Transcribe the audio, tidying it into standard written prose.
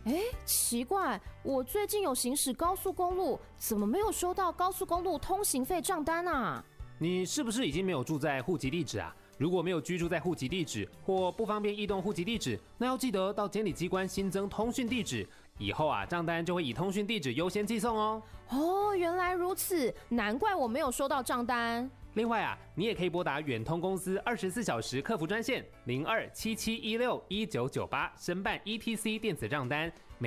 奇怪，我最近有行驶高速公路，怎么没有收到高速公路通行费账单啊？ 你是不是已经没有住在户籍地址啊？如果没有居住在户籍地址或不方便异动户籍地址，那要记得到监理机关新增通讯地址，以后账单就会以通讯地址优先寄送哦。 原来如此，难怪我没有收到账单。 另外你也可以拨打远通公司24小时客服专线0277161998申办 ETC 电子账单。